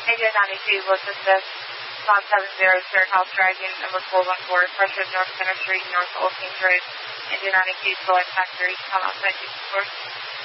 India 92, listen to this. Bob 70, Third House Dragon, number 414, pressure North Center Street, North Old Kings Road. India 92, select factory, come outside 264.